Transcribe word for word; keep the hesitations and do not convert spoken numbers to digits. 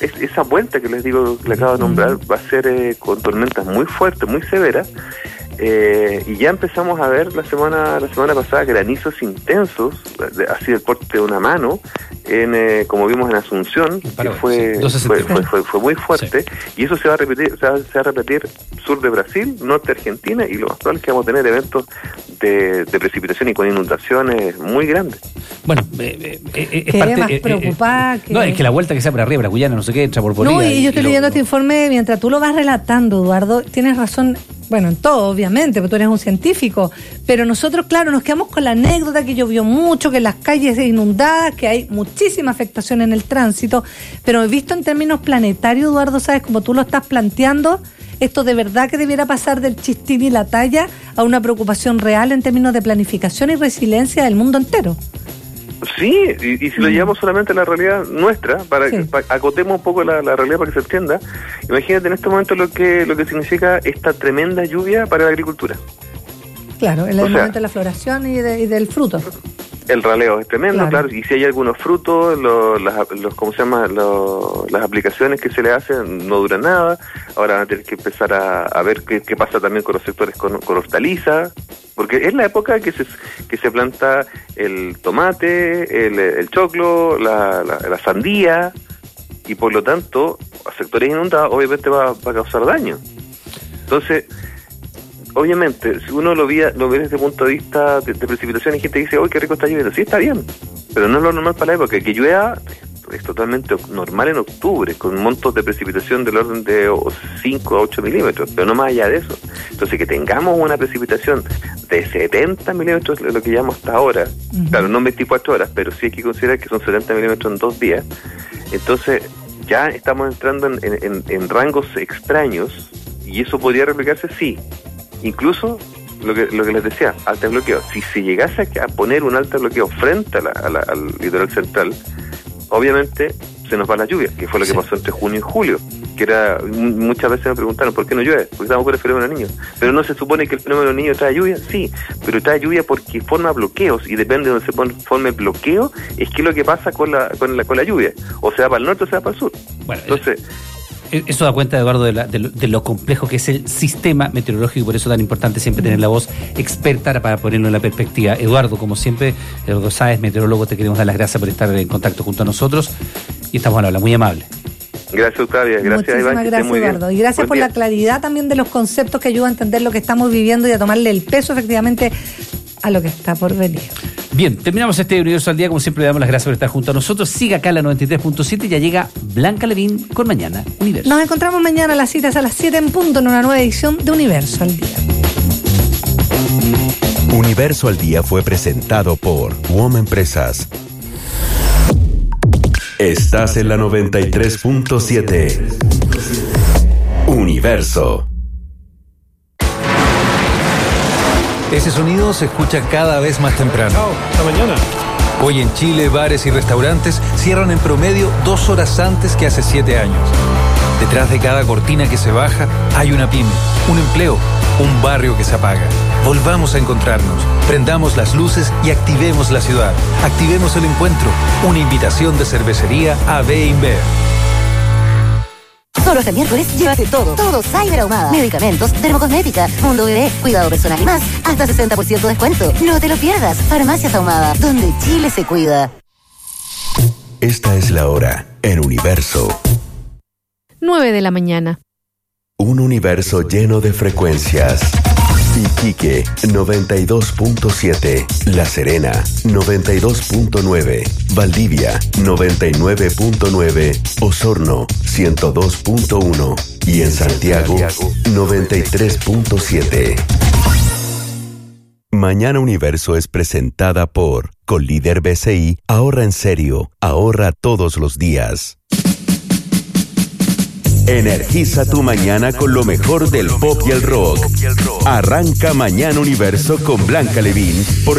es, esa vuelta que les digo, que le acabo de nombrar, va a ser eh, con tormentas muy fuertes, muy severas. Eh, y ya empezamos a ver la semana la semana pasada granizos intensos, de, así del porte de una mano, en eh, como vimos en Asunción, que fue, fue, fue, fue, fue muy fuerte, sí. Y eso se va a repetir, se va, se va a repetir sur de Brasil, norte de Argentina, y lo más probable es que vamos a tener eventos de, de precipitación y con inundaciones muy grandes. Bueno, eh, eh, es que parte más eh, preocupada eh, que... No, es que la vuelta que sea para arriba, para Guyana, no sé qué, entra por Bolivia. No, y yo estoy y leyendo lo, este no. informe mientras tú lo vas relatando, Eduardo. Tienes razón, bueno, en todo, obviamente, porque tú eres un científico, pero nosotros, claro, nos quedamos con la anécdota que llovió mucho, que las calles inundadas, que hay muchísima afectación en el tránsito, pero visto en términos planetarios, Eduardo, sabes, como tú lo estás planteando, esto de verdad que debiera pasar del chistín y la talla a una preocupación real en términos de planificación y resiliencia del mundo entero. Sí, y, y si lo llevamos solamente a la realidad nuestra, para sí. que para, acotemos un poco la, la realidad para que se entienda, imagínate en este momento lo que lo que significa esta tremenda lluvia para la agricultura. Claro, en el momento de la floración y, de, y del fruto. El raleo es tremendo, claro, claro. Y si hay algunos frutos, los, las, los ¿cómo se llama? Los, las aplicaciones que se le hacen no duran nada. Ahora van a tener que empezar a, a ver qué, qué pasa también con los sectores con, con hortalizas, porque es la época que se que se planta el tomate, el, el choclo, la, la, la sandía, y por lo tanto, a sectores inundados obviamente va, va a causar daño. Entonces, obviamente, si uno lo ve, lo ve desde el punto de vista de, de precipitación, y gente dice, ¡uy, qué rico está lloviendo! Sí, está bien, pero no es lo normal para la época. Que llueva es totalmente normal en octubre, con montos de precipitación del orden de cinco a ocho milímetros, pero no más allá de eso. Entonces, que tengamos una precipitación de setenta milímetros, lo que llamamos hasta ahora, uh-huh. Claro, no en veinticuatro horas, pero sí hay que considerar que son setenta milímetros en dos días. Entonces, ya estamos entrando en, en, en rangos extraños, y eso podría replicarse, sí. Incluso, lo que lo que les decía, alto bloqueo. Si se llegase a poner un alto bloqueo frente a la, a la, al litoral central, obviamente se nos va la lluvia, que fue lo que sí. pasó entre junio y julio, que era, muchas veces me preguntaron, ¿por qué no llueve? Porque estamos por el fenómeno niño. Pero no se supone que el fenómeno niño trae lluvia, sí, pero trae lluvia porque forma bloqueos, y depende de donde se pone, forme el bloqueo, es que es lo que pasa con la, con la con la lluvia, o se va para el norte o se va para el sur. Bueno, entonces... Eso da cuenta, Eduardo, de, la, de, lo, de lo complejo que es el sistema meteorológico, y por eso es tan importante siempre tener la voz experta para ponerlo en la perspectiva. Eduardo, como siempre, Eduardo Sáez, meteorólogo, te queremos dar las gracias por estar en contacto junto a nosotros, y estamos al habla, muy amable. Gracias, Octavia. Gracias, Muchísimas Iván. Gracias, muy Eduardo. Bien. Y gracias Buen por día. la claridad también de los conceptos que ayuda a entender lo que estamos viviendo y a tomarle el peso, efectivamente, a lo que está por venir. Bien, terminamos este Universo al Día. Como siempre, le damos las gracias por estar junto a nosotros. Siga acá la noventa y tres punto siete. Ya llega Blanca Levín con Mañana Universo. Nos encontramos mañana a las citas a las siete en punto en una nueva edición de Universo al Día. Universo al Día fue presentado por W O M Empresas. Estás en la noventa y tres punto siete. Universo. Ese sonido se escucha cada vez más temprano. Chao, hasta mañana. Hoy en Chile, bares y restaurantes cierran en promedio dos horas antes que hace siete años. Detrás de cada cortina que se baja hay una pyme, un empleo, un barrio que se apaga. Volvamos a encontrarnos, prendamos las luces y activemos la ciudad. Activemos el encuentro. Una invitación de cervecería A B InBev. Solo hasta el miércoles llévate todo, todo Cyber Ahumada. Medicamentos, dermocosmética, mundo bebé, cuidado personal y más. Hasta sesenta por ciento de descuento. No te lo pierdas. Farmacias Ahumada, donde Chile se cuida. Esta es la hora en Universo. nueve de la mañana. Un universo lleno de frecuencias. Iquique, noventa y dos punto siete. La Serena, noventa y dos punto nueve. Valdivia, noventa y nueve punto nueve. Osorno, ciento dos punto uno. Y en Santiago, noventa y tres punto siete. Mañana Universo es presentada por Colíder B C I. Ahorra en serio. Ahorra todos los días. Energiza tu mañana con lo mejor del pop y el rock. Arranca Mañana Universo con Blanca Levín por